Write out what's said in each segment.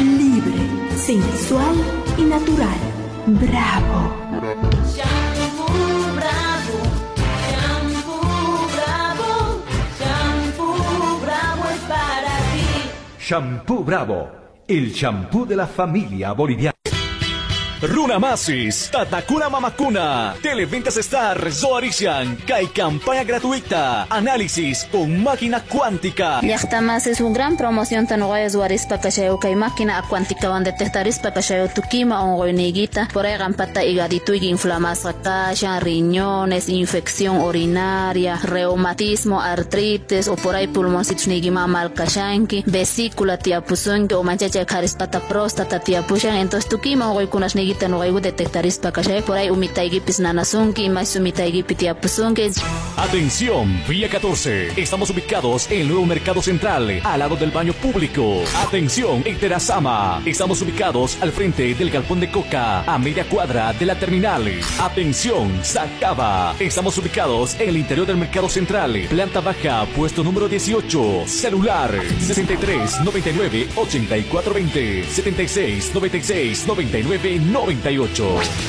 libre, sensual y natural. Bravo. Shampoo Bravo, Shampoo Bravo, Shampoo Bravo es para ti. Shampoo Bravo, el shampoo de la familia boliviana. Runamasis, Tatakuna Mamakuna, Televentas Star, Zoarician, Kai campaña gratuita, análisis con máquina cuántica. Yachtamas es una gran promoción tan guay Zoarispa Cachayo Kai máquina a cuántica van detectarispa Cachayo Tukima o Goiniguita, por ahí gampata higadito y inflamación cacha, riñones, infección urinaria, reumatismo, artritis o por ahí pulmoncitos nigima mal cachanki, vesícula tiapuzunki o manchacha carispata próstata tiapushan, entonces Tukima o Goikunas nigita no hay detectarispa Cachayo por ahí umitaigipis nanasunki, más umitaigipis tiapuzunki. Atención, Vía 14. Estamos ubicados en el nuevo Mercado Central, al lado del baño público. Atención, en Terazama. Estamos ubicados al frente del galpón de Coca, a media cuadra de la terminal. Atención, Sacaba. Estamos ubicados en el interior del Mercado Central, planta baja, puesto número 18. Celular 63 99 84 20 76 96 99 98.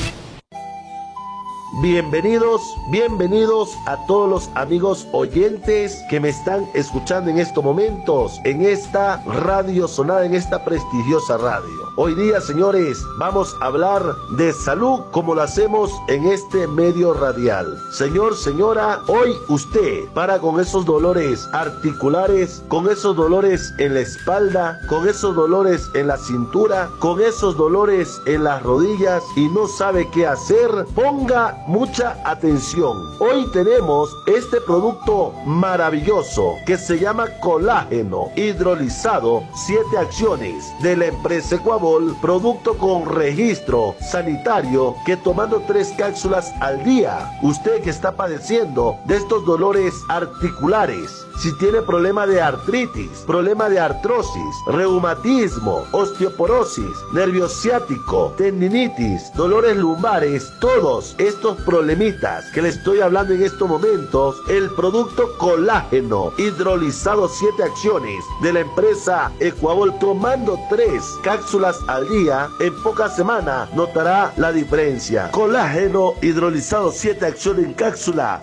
Bienvenidos a todos los amigos oyentes que me están escuchando en estos momentos, en esta radio sonada, en esta prestigiosa radio. Hoy día, señores, vamos a hablar de salud como lo hacemos en este medio radial. Señor, señora, hoy usted para con esos dolores articulares, con esos dolores en la espalda, con esos dolores en la cintura, con esos dolores en las rodillas y no sabe qué hacer, ponga mucha atención. Hoy tenemos este producto maravilloso que se llama colágeno hidrolizado 7 acciones de la empresa Ecuabol, producto con registro sanitario que tomando 3 cápsulas al día, usted que está padeciendo de estos dolores articulares, si tiene problema de artritis, problema de artrosis, reumatismo, osteoporosis, nervio ciático, tendinitis, dolores lumbares, todos estos problemitas que le estoy hablando en estos momentos, el producto colágeno hidrolizado 7 acciones de la empresa Ecuabol, tomando 3 cápsulas al día, en pocas semanas notará la diferencia. Colágeno hidrolizado 7 acciones en cápsula,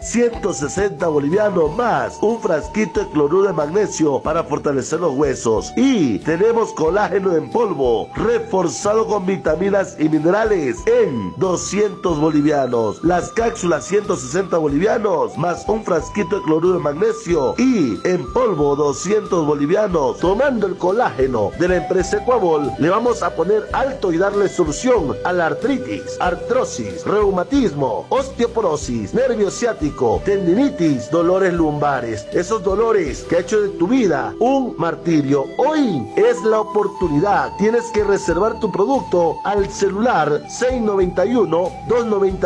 160 bolivianos más un frasquito de cloruro de magnesio para fortalecer los huesos. Y tenemos colágeno en polvo reforzado con vitaminas y minerales en 200 bolivianos. Las cápsulas 160 bolivianos más un frasquito de cloruro de magnesio y en polvo 200 bolivianos. Tomando el colágeno de la empresa Ecuabol, le vamos a poner alto y darle solución a la artritis, artrosis, reumatismo, osteoporosis, nervio ciático, tendinitis, dolores lumbares, esos dolores que ha hecho de tu vida un martirio. Hoy es la oportunidad. Tienes que reservar tu producto al celular 691 290